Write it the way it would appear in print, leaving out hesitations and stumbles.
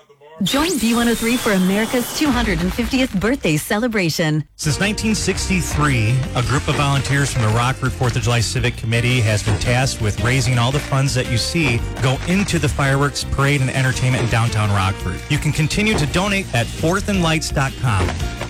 Join B103 for America's 250th birthday celebration. Since 1963, a group of volunteers from the Rockford 4th of July Civic Committee has been tasked with raising all the funds that you see go into the fireworks, parade, and entertainment in downtown Rockford. You can continue to donate at fourthandlights.com.